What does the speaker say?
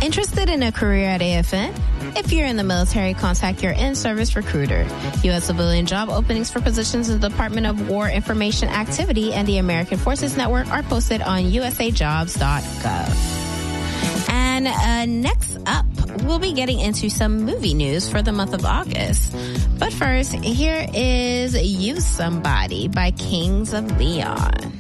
Interested in a career at AFN? If you're in the military, contact your in-service recruiter. U.S. civilian job openings for positions in the Department of War Information Activity and the American Forces Network are posted on usajobs.gov. And next up, we'll be getting into some movie news for the month of August. But first, here is You Somebody by Kings of Leon.